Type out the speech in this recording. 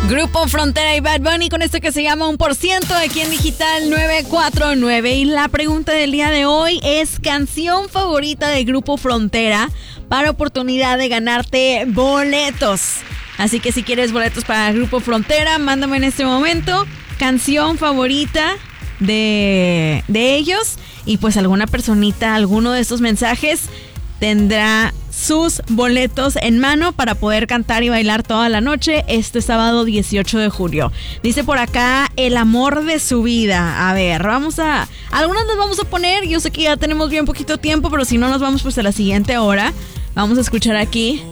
Grupo Frontera y Bad Bunny con esto que se llama 1% aquí en Digital 949. Y la pregunta del día de hoy es canción favorita del Grupo Frontera para oportunidad de ganarte boletos. Así que si quieres boletos para el Grupo Frontera, mándame en este momento canción favorita de ellos. Y pues alguna personita, alguno de estos mensajes tendrá sus boletos en mano para poder cantar y bailar toda la noche este sábado 18 de julio. Dice por acá, el amor de su vida. A ver, algunas nos vamos a poner, yo sé que ya tenemos bien poquito tiempo, pero si no nos vamos pues a la siguiente hora. Vamos a escuchar aquí